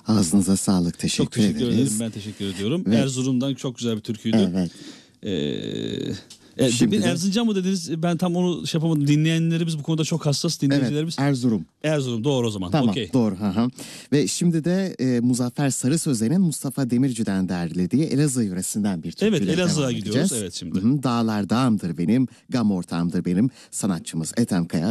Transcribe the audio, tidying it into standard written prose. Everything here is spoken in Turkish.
Ağzınıza sağlık. Çok Teşekkür teşekkür ederim. ederiz. Ben teşekkür ediyorum. Ve- Erzurum'dan çok güzel bir türküydü. Evet. Bir Şimdi de- Erzincan mı dediniz? Ben tam onu şey yapamadım. Dinleyenlerimiz bu konuda çok hassas dinleyicilerimiz. Evet, Erzurum. Erzurum doğru o zaman. Tamam, Okey. doğru. Hı. Ve şimdi de Muzaffer Sarı Sözen'in Mustafa Demirci'den derlediği Elazığ yöresinden bir türküyle Evet, Elazığ'a devam gidiyoruz. edeceğiz. Evet, şimdi. Dağlar dağımdır benim, gam ortağımdır benim sanatçımız Ethem Kaya.